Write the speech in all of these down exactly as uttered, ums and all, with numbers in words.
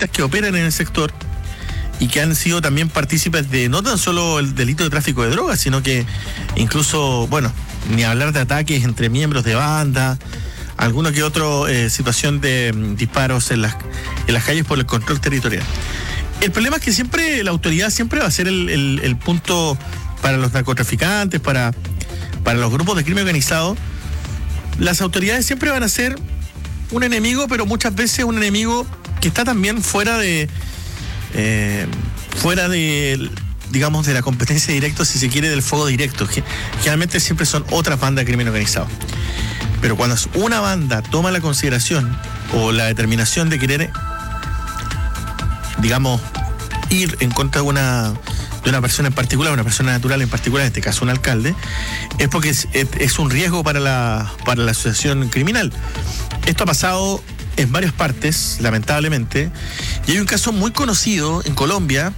banditas que operan en el sector y que han sido también partícipes de no tan solo el delito de tráfico de drogas, sino que incluso, bueno, ni hablar de ataques entre miembros de banda, alguna que otra eh, situación de mm, disparos en las, en las calles por el control territorial. El problema es que siempre la autoridad siempre va a ser el, el, el punto para los narcotraficantes, para, para los grupos de crimen organizado. Las autoridades siempre van a ser un enemigo, pero muchas veces un enemigo que está también fuera de eh, fuera de, digamos, de la competencia directa, si se quiere, del fuego directo. Generalmente siempre son otras bandas de crimen organizado. Pero cuando una banda toma la consideración o la determinación de querer, digamos, ir en contra de una de una persona en particular, una persona natural en particular, en este caso un alcalde, es porque es, es un riesgo para la, para la asociación criminal. Esto ha pasado en varias partes, lamentablemente, y hay un caso muy conocido en Colombia,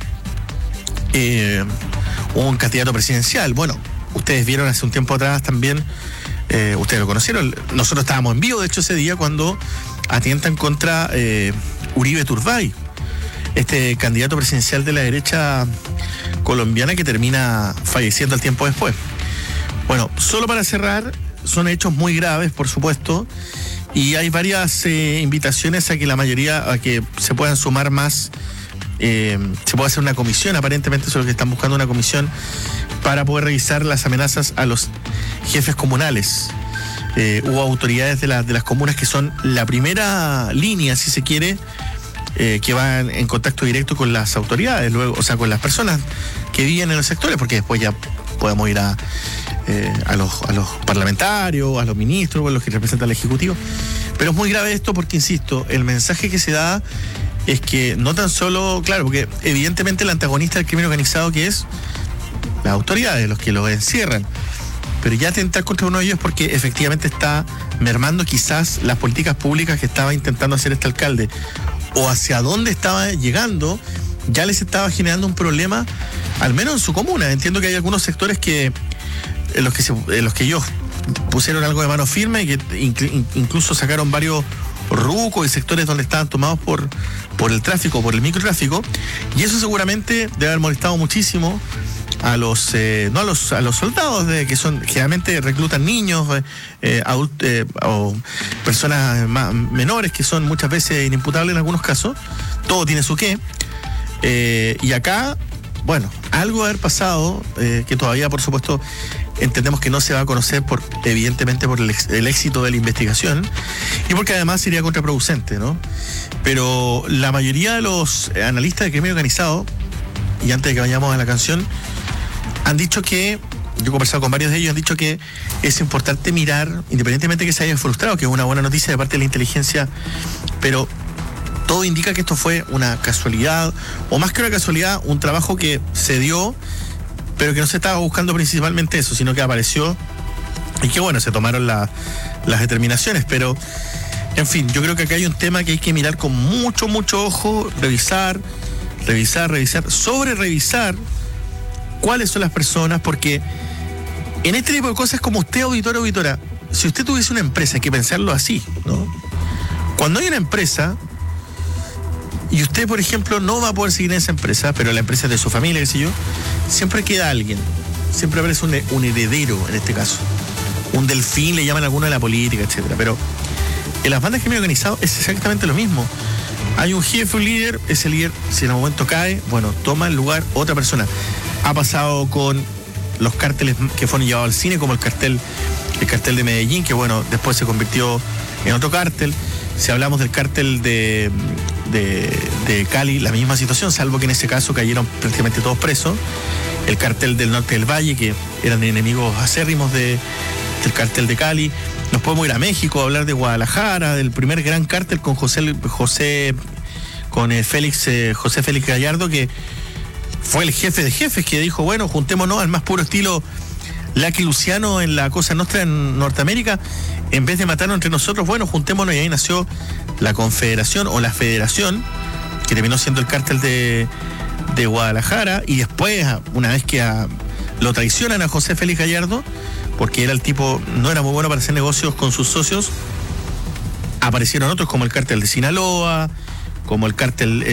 eh, un candidato presidencial. Bueno, ustedes vieron hace un tiempo atrás también, eh, ustedes lo conocieron, nosotros estábamos en vivo, de hecho, ese día cuando atientan contra eh, Uribe Turbay, este candidato presidencial de la derecha colombiana que termina falleciendo al tiempo después. Bueno, solo para cerrar, son hechos muy graves, por supuesto, y hay varias eh, invitaciones a que la mayoría, a que se puedan sumar más, eh, se puede hacer una comisión, aparentemente eso es lo que están buscando, una comisión para poder revisar las amenazas a los jefes comunales. Eh, hubo autoridades de, la, de las comunas que son la primera línea, si se quiere, Eh, que van en contacto directo con las autoridades, luego, o sea, con las personas que viven en los sectores, porque después ya podemos ir a, eh, a, los, a los parlamentarios, a los ministros, a los que representan al Ejecutivo. Pero es muy grave esto porque, insisto, el mensaje que se da es que no tan solo, claro, porque evidentemente el antagonista del crimen organizado que es las autoridades, los que lo encierran, pero ya atentar contra uno de ellos porque efectivamente está mermando quizás las políticas públicas que estaba intentando hacer este alcalde, o hacia dónde estaba llegando, ya les estaba generando un problema, al menos en su comuna. Entiendo que hay algunos sectores que en los que, se, en los que ellos pusieron algo de mano firme y que in, incluso sacaron varios rucos y sectores donde estaban tomados por, por el tráfico, por el microtráfico, y eso seguramente debe haber molestado muchísimo a los eh, no a los a los soldados de, que son generalmente reclutan niños eh, adultos eh, o personas más, menores que son muchas veces inimputables en algunos casos. Todo tiene su qué, eh, y acá, bueno, algo debe haber pasado eh, que todavía, por supuesto, entendemos que no se va a conocer por evidentemente por el, el éxito de la investigación y porque además sería contraproducente, ¿no? Pero la mayoría de los analistas de crimen organizado, y antes de que vayamos a la canción, han dicho que, yo he conversado con varios de ellos, han dicho que es importante mirar, independientemente de que se haya frustrado, que es una buena noticia de parte de la inteligencia, pero todo indica que esto fue una casualidad, o más que una casualidad, un trabajo que se dio, pero que no se estaba buscando principalmente eso, sino que apareció, y que bueno, se tomaron la, las determinaciones, pero, en fin, yo creo que acá hay un tema que hay que mirar con mucho, mucho ojo, revisar, revisar, revisar, sobre revisar cuáles son las personas, porque en este tipo de cosas, como usted, auditor o auditora, si usted tuviese una empresa, hay que pensarlo así, ¿no? Cuando hay una empresa y usted, por ejemplo, no va a poder seguir en esa empresa, pero la empresa es de su familia, qué sé yo, siempre queda alguien, siempre aparece un, un heredero en este caso, un delfín, le llaman a alguno de la política, etcétera. Pero en las bandas de crimen organizado es exactamente lo mismo. Hay un jefe, un líder, ese líder, si en el momento cae, bueno, toma el lugar otra persona. Ha pasado con los cárteles que fueron llevados al cine, como el cartel, el cartel de Medellín, que bueno, después se convirtió en otro cártel. Si hablamos del cártel de, de, de Cali, la misma situación, salvo que en ese caso cayeron prácticamente todos presos. El cártel del norte del Valle, que eran enemigos acérrimos de, del cártel de Cali. Nos podemos ir a México a hablar de Guadalajara, del primer gran cártel con José, José con eh, Félix, eh, José Félix Gallardo, que fue el jefe de jefes, que dijo, bueno, juntémonos al más puro estilo Lucky Luciano en la Cosa Nostra en Norteamérica, en vez de matarnos entre nosotros, bueno, juntémonos, y ahí nació la Confederación o la Federación, que terminó siendo el cártel de, de Guadalajara, y después, una vez que a, lo traicionan a José Félix Gallardo, porque era el tipo, no era muy bueno para hacer negocios con sus socios, aparecieron otros como el cártel de Sinaloa, como el cártel